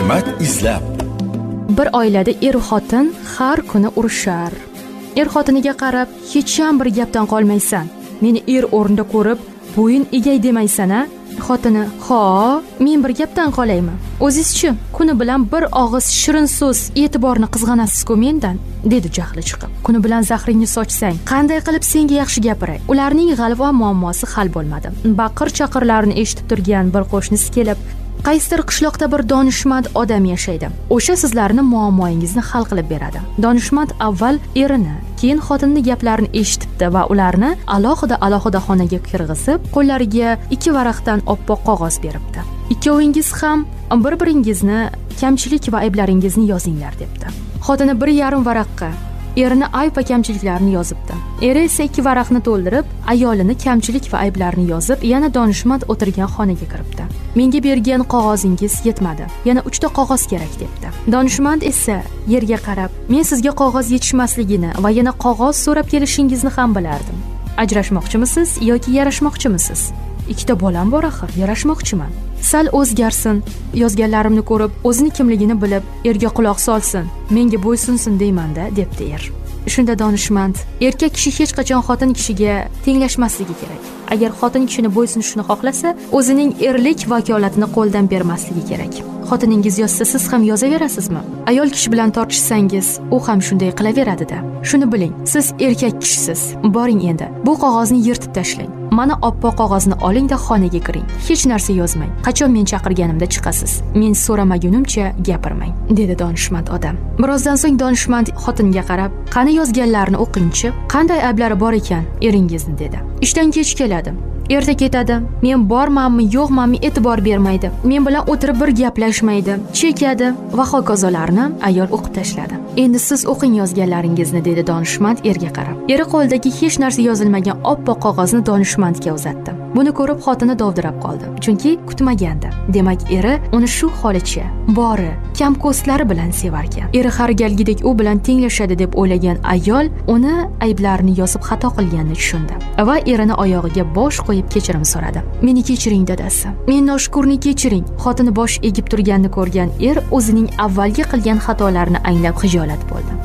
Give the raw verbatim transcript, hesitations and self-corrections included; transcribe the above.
hikmat izlab. Bir oilada er xotin har kuni urushar. Er xotiniga qarab, hech ham bir gapdan qolmaysan. Meni er o'rnida ko'rib, bo'yin egay demaysan-a? Xotini: "Ha, men bir gapdan qolaymi? O'zingiz-chi, kuni bilan bir og'iz shirin so'z, e'tiborni qizg'anasiz-ku mendan", dedi jahli chiqib. Kuni bilan zahringni sochsang, qanday qilib senga yaxshi gapiray? Ularning g'alva muammosi hal bo'lmadi. Baqir-chaqirlarni eshitib turgan bir qo'shnisi kelib, qaysidir qishloqda bir donishmand odam yashaydi. O'sha sizlarning muammoingizni hal qilib beradi. Donishmand avval erini, keyin xotinning gaplarini eshitibdi va ularni alohida-alohida xonaga kirg'izib, qo'llariga ikki varaqdan oppoq qog'oz beribdi. Ikkovingiz ham bir-biringizni kamchilik va ayblaringizni yozinglar debdi. Xotini bir yarim varaqqa erini ayb va kamchiliklarini yozibdi. Eri esa ikki varaqni to'ldirib, ayolini kamchilik va ayblarini yozib, yana donishmand o'tirgan xonaga kiribdi. "Menga bergan qog'ozingiz yetmadi. Yana uchta qog'oz kerak", debdi. Donishmand esa yerga qarab, "Men sizga qog'oz yetishmasligini va yana qog'oz so'rab kelishingizni ham bilardim. Ajrashmoqchimisiz yoki yarashmoqchimisiz? Ikkita bolam bor axir, yarashmoqchiman. Sal o'zgarsin, yozganlarimni ko'rib, o'zini kimligini bilib, erga quloq solsin, menga bo'ysunsin deyman-da", debdi er. Shunda donishmand: "Erkak kishi hech qachon xotin kishiga tenglashmasligi kerak. Agar xotin kishini bo'ysunishni xohlasa, o'zining erlik vakolatini qo'ldan bermasligi kerak. Xotiningiz yozsa, siz ham yozaverasizmi? Ayol kishi bilan tortishsangiz, u ham shunday qilaveradi-da. Shuni biling, siz erkak kishisiz. Boring endi, bu qog'ozni yirtib tashlang. Mana oppoq qog'ozni oling-da xonaga kiring. Hech narsa yozmang. Qachon men chaqirganimda chiqasiz. Men so'ramagunimcha gapirmang", dedi donishmand odam. Birozdan so'ng donishmand xotinga qarab, "Qani yozganlarini o'qingchi, qanday ayblari bor ekan eringizni", dedi. "Ishdan kech keladi. Erta ketadi. Men bormanmi, yo'qmanmi e'tibor bermaydi. Men bilan o'tirib bir gaplashmaydi. Chekadi" va hokazolarni ayol o'qib tashladi. "Endi siz o'qing yozganlaringizni", dedi donishmand erga qarab. Eri qo'lidagi hech narsa yozilmagan oppoq qog'ozni donishmandga uzatdi. Buni ko'rib xotini dovdirab qoldi, chunki kutmagandi. Demak, eri uni shu holicha, bori, kamko'stlari bilan sevarkan. Eri har galgidek u bilan tenglashadi deb o'ylagan ayol uni ayblarini yozib xato qilganini tushundi va erini oyog'iga bosh qo'yib kechirim so'radi. "Meni kechiring, dadasi. Men noshukurni kechiring." Xotini bosh egib turganini ko'rgan er o'zining avvalgi qilgan xatolarini anglab xijolat bo'ldi.